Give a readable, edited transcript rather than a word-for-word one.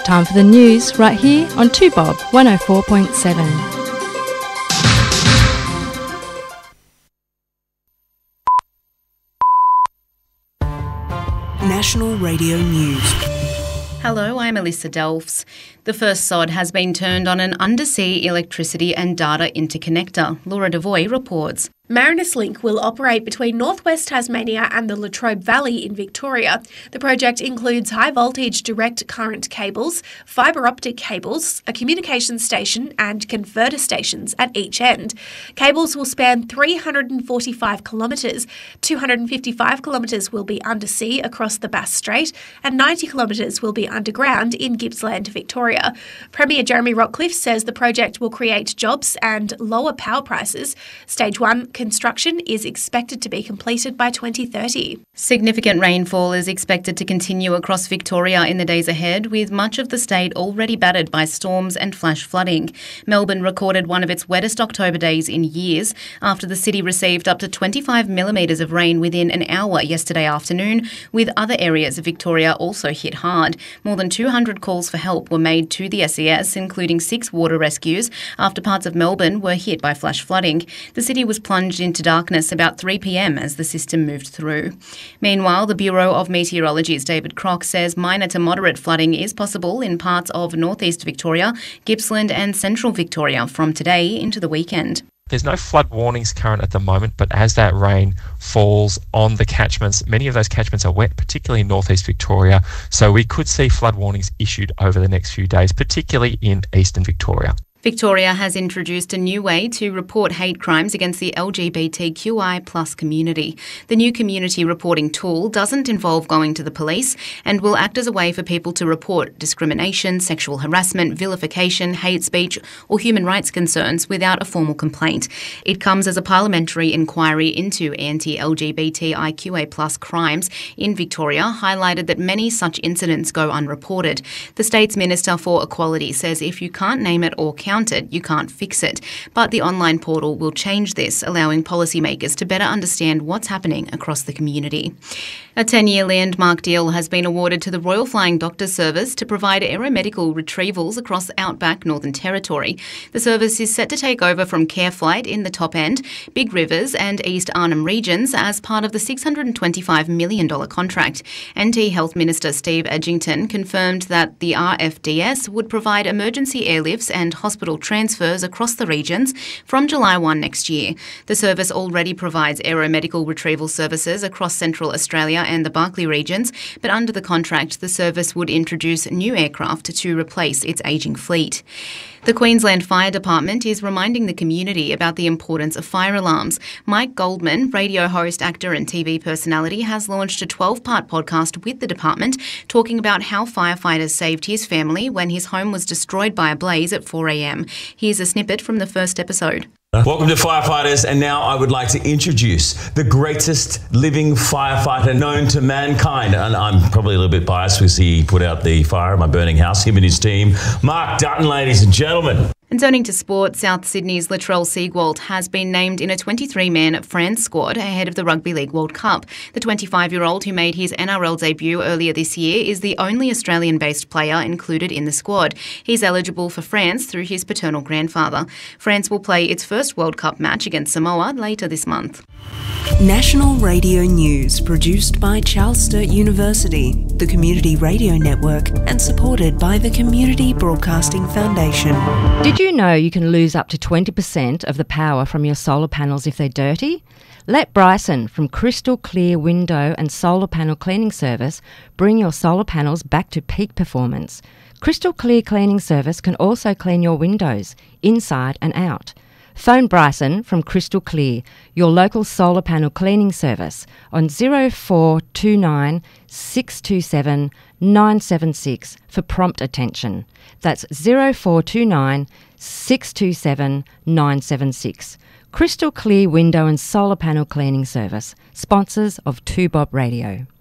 Time for the news right here on 2Bob 104.7. National Radio News. Hello, I'm Alyssa Delfs. The first sod has been turned on an undersea electricity and data interconnector. Laura Devoy reports. Marinus Link will operate between northwest Tasmania and the Latrobe Valley in Victoria. The project includes high-voltage direct current cables, fibre optic cables, a communications station and converter stations at each end. Cables will span 345 kilometres, 255 kilometres will be undersea across the Bass Strait and 90 kilometres will be underground in Gippsland, Victoria. Premier Jeremy Rockcliffe says the project will create jobs and lower power prices. Stage 1 construction is expected to be completed by 2030. Significant rainfall is expected to continue across Victoria in the days ahead, with much of the state already battered by storms and flash flooding. Melbourne recorded one of its wettest October days in years after the city received up to 25 millimetres of rain within an hour yesterday afternoon, with other areas of Victoria also hit hard. More than 200 calls for help were made to the SES, including 6 water rescues, after parts of Melbourne were hit by flash flooding. The city was plunged into darkness about 3 p.m. as the system moved through. Meanwhile, the Bureau of Meteorology's David Crock says minor to moderate flooding is possible in parts of northeast Victoria, Gippsland and central Victoria from today into the weekend. There's no flood warnings current at the moment, but as that rain falls on the catchments, many of those catchments are wet, particularly in northeast Victoria, so we could see flood warnings issued over the next few days, particularly in eastern Victoria. Victoria has introduced a new way to report hate crimes against the LGBTQI+ community. The new community reporting tool doesn't involve going to the police and will act as a way for people to report discrimination, sexual harassment, vilification, hate speech or human rights concerns without a formal complaint. It comes as a parliamentary inquiry into anti-LGBTIQA+ crimes in Victoria highlighted that many such incidents go unreported. The state's Minister for Equality says if you can't name it or count it, you can't fix it. But the online portal will change this, allowing policymakers to better understand what's happening across the community. A 10-year landmark deal has been awarded to the Royal Flying Doctor Service to provide aeromedical retrievals across outback Northern Territory. The service is set to take over from Care Flight in the Top End, Big Rivers and East Arnhem regions as part of the $625 million contract. NT Health Minister Steve Edgington confirmed that the RFDS would provide emergency airlifts and hospital transfers across the regions from July 1 next year. The service already provides aeromedical retrieval services across Central Australia and the Barkly regions, but under the contract, the service would introduce new aircraft to replace its ageing fleet. The Queensland Fire Department is reminding the community about the importance of fire alarms. Mike Goldman, radio host, actor and TV personality, has launched a 12-part podcast with the department talking about how firefighters saved his family when his home was destroyed by a blaze at 4 a.m. Here's a snippet from the first episode. Welcome to Firefighters, and now I would like to introduce the greatest living firefighter known to mankind. And I'm probably a little bit biased because he put out the fire in my burning house, him and his team. Mark Dutton, ladies and gentlemen. And turning to sport, South Sydney's Latrell Siegwald has been named in a 23-man France squad ahead of the Rugby League World Cup. The 25-year-old who made his NRL debut earlier this year is the only Australian-based player included in the squad. He's eligible for France through his paternal grandfather. France will play its first World Cup match against Samoa later this month. National Radio News, produced by Charles Sturt University, the Community Radio Network, and supported by the Community Broadcasting Foundation. Did you know you can lose up to 20% of the power from your solar panels if they're dirty? Let Bryson from Crystal Clear Window and Solar Panel Cleaning Service bring your solar panels back to peak performance. Crystal Clear Cleaning Service can also clean your windows, inside and out. Phone Bryson from Crystal Clear, your local solar panel cleaning service, on 0429 627 976 for prompt attention. That's 0429 627 976. Crystal Clear Window and Solar Panel Cleaning Service, sponsors of 2Bob Radio.